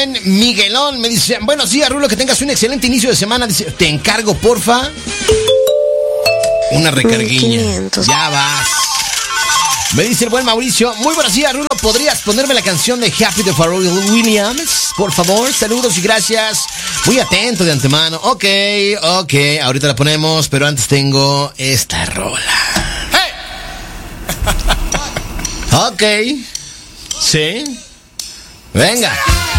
Miguelón me dice: buenos días, Rulo, que tengas un excelente inicio de semana. Dice: te encargo, porfa, una recarguiña. 1500. Ya vas. Me dice el buen Mauricio: muy buenos días, Rulo, ¿podrías ponerme la canción de Happy de Pharrell Williams? Por favor, saludos y gracias. Muy atento de antemano. Ok, ahorita la ponemos, pero antes tengo esta rola. ¡Hey! Ok. Sí. Venga.